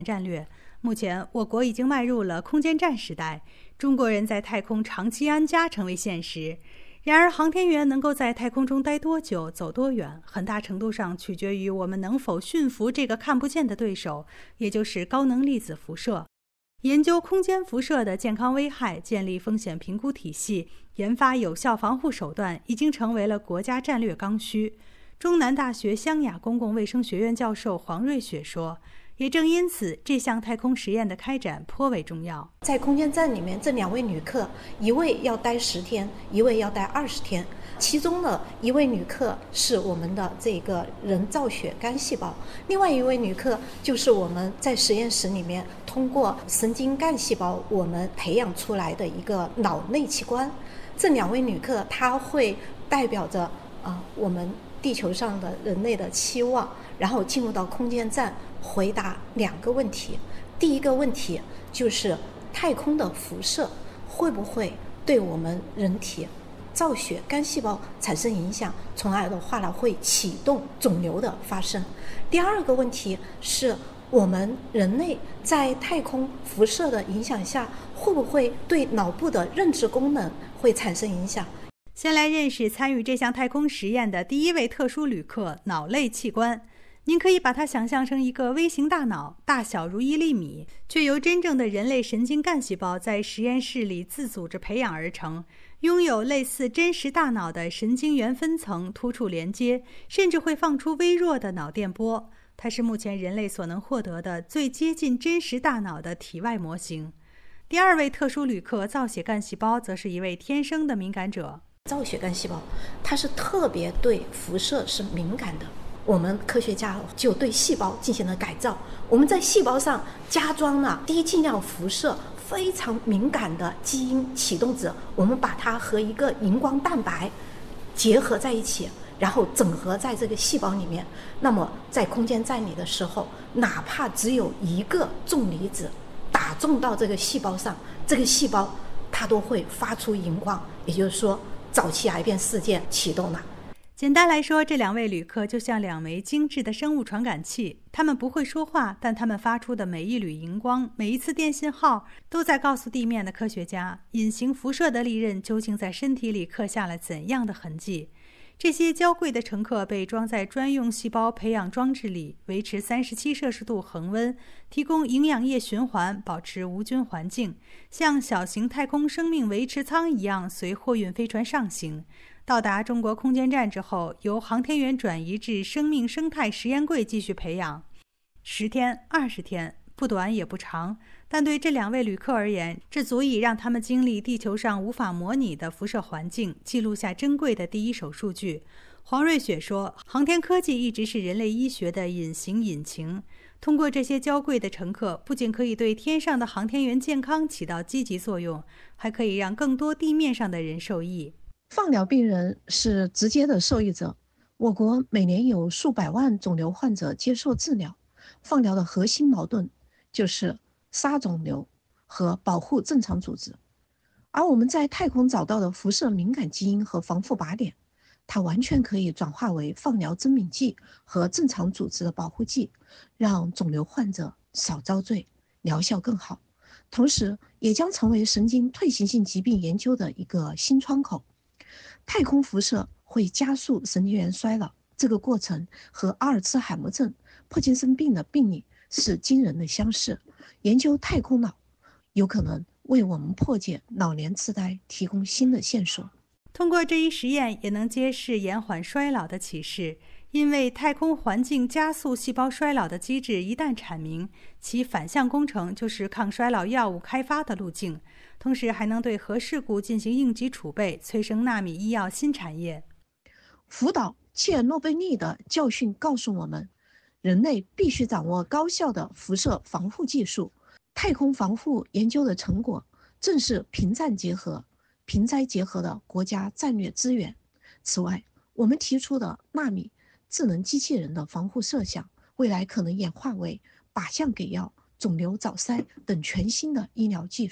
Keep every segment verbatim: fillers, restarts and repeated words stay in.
战略。目前，我国已经迈入了空间站时代，中国人在太空长期安家成为现实。然而，航天员能够在太空中待多久、走多远，很大程度上取决于我们能否驯服这个看不见的对手，也就是高能粒子辐射。研究空间辐射的健康危害，建立风险评估体系，研发有效防护手段，已经成为了国家战略刚需。中南大学湘雅公共卫生学院教授黄瑞雪说，也正因此，这项太空实验的开展颇为重要。 在空间站里面，这两位旅客，一位要待十天，一位要待二十天。其中呢，一位旅客是我们的这个人造血干细胞，另外一位旅客就是我们在实验室里面通过神经干细胞我们培养出来的一个脑内器官。这两位旅客，他会代表着啊、呃、我们地球上的人类的期望，然后进入到空间站回答两个问题。第一个问题就是太空的辐射会不会对我们人体造血干细胞产生影响，从而的话呢会启动肿瘤的发生。第二个问题是我们人类在太空辐射的影响下，会不会对脑部的认知功能会产生影响。 先来认识参与这项太空实验的第一位特殊旅客——脑类器官。您可以把它想象成一个微型大脑，大小如一粒米，却由真正的人类神经干细胞在实验室里自组织培养而成，拥有类似真实大脑的神经元分层突触连接，甚至会放出微弱的脑电波。它是目前人类所能获得的最接近真实大脑的体外模型。第二位特殊旅客造血干细胞则是一位天生的敏感者。 造血干细胞它是特别对辐射是敏感的，我们科学家就对细胞进行了改造，我们在细胞上加装了低剂量辐射非常敏感的基因启动子，我们把它和一个荧光蛋白结合在一起，然后整合在这个细胞里面。那么在空间站里的时候，哪怕只有一个重离子打中到这个细胞上，这个细胞它都会发出荧光，也就是说早期癌变事件启动了。 简单来说，这两位旅客就像两枚精致的生物传感器，他们不会说话，但他们发出的每一缕荧光，每一次电信号，都在告诉地面的科学家，隐形辐射的利刃究竟在身体里刻下了怎样的痕迹。这些娇贵的乘客被装在专用细胞培养装置里，维持三十七摄氏度恒温，提供营养液循环，保持无菌环境，像小型太空生命维持舱一样随货运飞船上行。到达中国空间站之后，由航天员转移至生命生态实验柜继续培养。十天、二十天，不短也不长，但对这两位旅客而言，这足以让他们经历地球上无法模拟的辐射环境，记录下珍贵的第一手数据。黄瑞雪说，航天科技一直是人类医学的隐形引擎。通过这些娇贵的乘客，不仅可以对天上的航天员健康起到积极作用，还可以让更多地面上的人受益。 放疗病人是直接的受益者，我国每年有数百万肿瘤患者接受治疗。放疗的核心矛盾就是杀肿瘤和保护正常组织，而我们在太空找到的辐射敏感基因和防护靶点，它完全可以转化为放疗增敏剂和正常组织的保护剂，让肿瘤患者少遭罪，疗效更好，同时也将成为神经退行性疾病研究的一个新窗口。太空辐射会加速神经元衰老，这个过程和阿尔茨海默症、帕金森病的病理是惊人的相似。研究太空脑有可能为我们破解老年痴呆提供新的线索。 通过这一实验，也能揭示延缓衰老的启示。因为太空环境加速细胞衰老的机制一旦阐明，其反向工程就是抗衰老药物开发的路径，同时还能对核事故进行应急储备，催生纳米医药新产业。 福岛切尔诺贝利的教训告诉我们，人类必须掌握高效的辐射防护技术。太空防护研究的成果正是平战结合、平灾结合的国家战略资源。此外，我们提出的纳米智能机器人的防护设想，未来可能演化为靶向给药、肿瘤早筛等全新的医疗技术。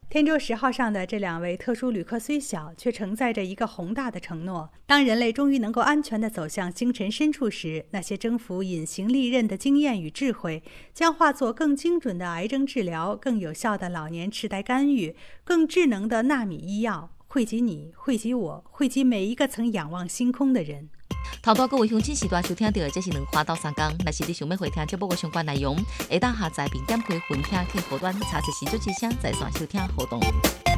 天舟十号上的这两位特殊旅客虽小，却承载着一个宏大的承诺。当人类终于能够安全地走向星辰深处时，那些征服隐形利刃的经验与智慧，将化作更精准的癌症治疗、更有效的老年痴呆干预、更智能的纳米医药，惠及你，惠及我，惠及每一个曾仰望星空的人。 头多各位乡亲时段收听到的，这是两花到三工。若是你想要回听节目的相关内容，会当下载并点开分享去后端查实时就之声在线收听互动。